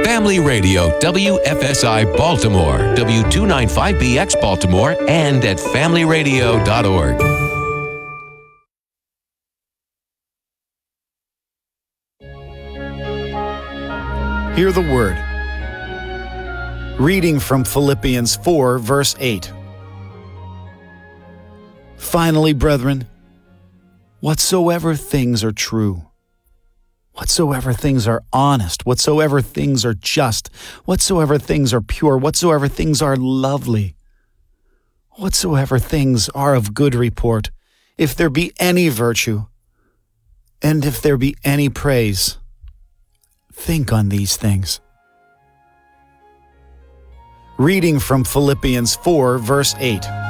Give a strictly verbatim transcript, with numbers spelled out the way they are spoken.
Family Radio, W F S I Baltimore, W two ninety-five B X Baltimore, and at family radio dot org. Hear the word. Reading from Philippians four, verse eight. Finally, brethren, whatsoever things are true, whatsoever things are honest, whatsoever things are just, whatsoever things are pure, whatsoever things are lovely, whatsoever things are of good report, if there be any virtue, and if there be any praise, think on these things. Reading from Philippians four, verse eight.